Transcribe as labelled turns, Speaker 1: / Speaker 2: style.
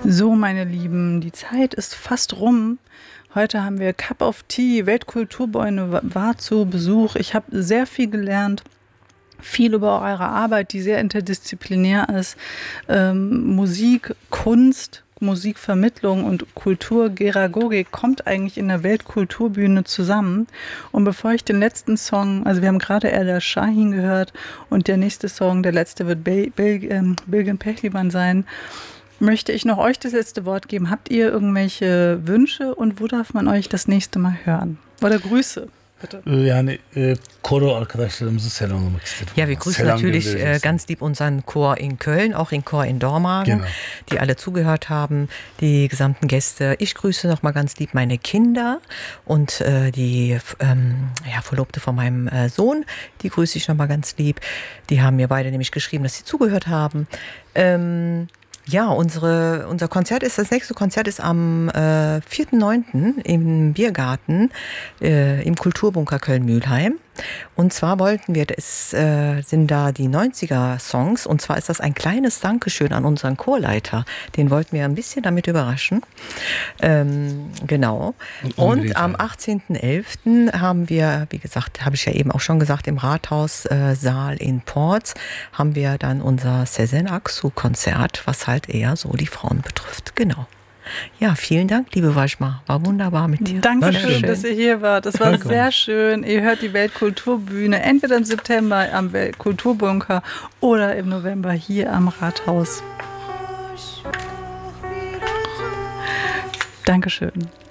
Speaker 1: So, meine Lieben, die Zeit ist fast rum. Heute haben wir Cup of Tea, Weltkulturbäume war zu Besuch. Ich habe sehr viel gelernt, viel über eure Arbeit, die sehr interdisziplinär ist. Musik, Kunst, Musikvermittlung und Kulturgeragogik kommt eigentlich in der Weltkulturbühne zusammen. Und bevor ich den letzten Song, also wir haben gerade Erdal Şahin gehört und der nächste Song, der letzte wird Bilgin Pehlivan sein, möchte ich noch euch das letzte Wort geben. Habt ihr irgendwelche Wünsche und wo darf man euch das nächste Mal hören? Oder Grüße, bitte.
Speaker 2: Yani koro arkadaşlarımızı selamlamak istedim.
Speaker 3: Ja, wir grüßen natürlich ganz lieb unseren Chor in Köln, auch den Chor in Dormagen, genau, die alle zugehört haben, die gesamten Gäste. Ich grüße nochmal ganz lieb meine Kinder und die Verlobte von meinem Sohn, die grüße ich nochmal ganz lieb. Die haben mir beide nämlich geschrieben, dass sie zugehört haben. Ja, unser Konzert das nächste Konzert ist am 4.9. im Biergarten im Kulturbunker Köln-Mülheim. Und zwar wollten wir, sind da die 90er-Songs, und zwar ist das ein kleines Dankeschön an unseren Chorleiter. Den wollten wir ein bisschen damit überraschen. Genau. Und am 18.11. haben wir, wie gesagt, habe ich ja eben auch schon gesagt, im Rathaussaal in Porz haben wir dann unser Sezen Aksu-Konzert, was halt eher so die Frauen betrifft. Genau. Ja, vielen Dank, liebe Wajma. War wunderbar mit dir.
Speaker 1: Dankeschön, dass ihr hier wart. Das war sehr schön. Ihr hört die Weltkulturbühne entweder im September am Weltkulturbunker oder im November hier am Rathaus. Dankeschön.